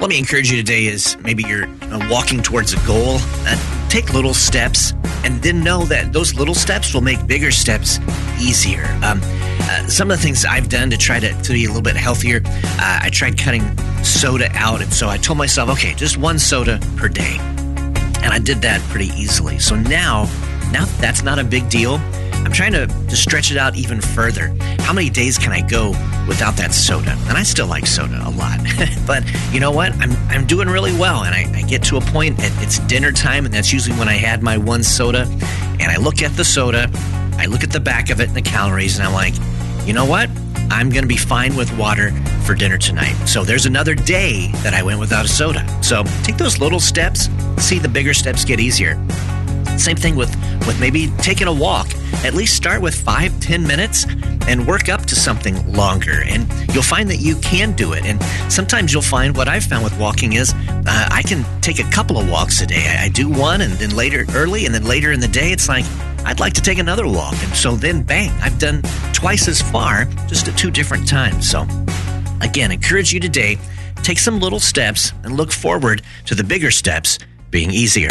let me encourage you today is maybe you're walking towards a goal. Take little steps and then know that those little steps will make bigger steps easier. Some of the things I've done to try to be a little bit healthier, I tried cutting soda out. And so I told myself, okay, just one soda per day. And I did that pretty easily. So now that's not a big deal. I'm trying to stretch it out even further. How many days can I go without that soda? And I still like soda a lot. But you know what? I'm doing really well. And I get to a point, it's dinner time, and that's usually when I had my one soda. And I look at the soda, I look at the back of it and the calories, and I'm like, you know what? I'm going to be fine with water for dinner tonight. So there's another day that I went without a soda. So take those little steps, see the bigger steps get easier. Same thing with maybe taking a walk. At least start with 5-10 minutes and work up to something longer. And you'll find that you can do it. And sometimes you'll find what I've found with walking is I can take a couple of walks a day. I do one and then later early and then later in the day, it's like, I'd like to take another walk. And so then bang, I've done twice as far just at two different times. So again, encourage you today, take some little steps and look forward to the bigger steps being easier.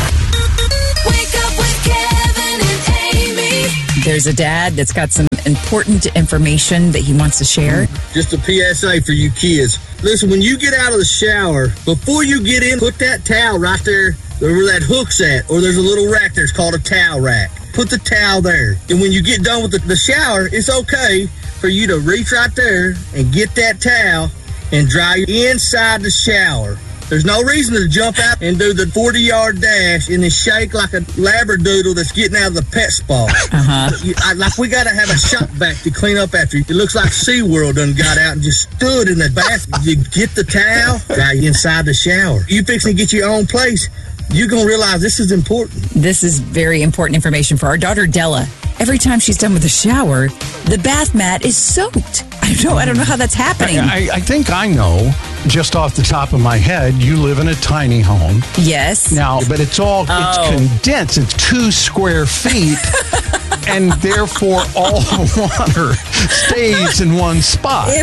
Wake up with Kevin and Amy. There's a dad that's got some important information that he wants to share. Just a PSA for you kids. Listen, when you get out of the shower, before you get in, put that towel right there where that hook's at, or there's a little rack there. It's called a towel rack. Put the towel there. And when you get done with the shower, it's okay for you to reach right there and get that towel and dry inside the shower. There's no reason to jump out and do the 40-yard dash and then shake like a labradoodle that's getting out of the pet spa. Like we got to have a shop vac to clean up after you. It looks like SeaWorld done got out and just stood in the bath. You get the towel, dry inside the shower. You fixing to get your own place, you're going to realize this is important. This is very important information for our daughter, Della. Every time she's done with the shower, the bath mat is soaked. I don't know how that's happening. I think I know, just off the top of my head, you live in a tiny home. Yes. Now, but it's condensed. It's 2 square feet. And therefore, all the water stays in one spot.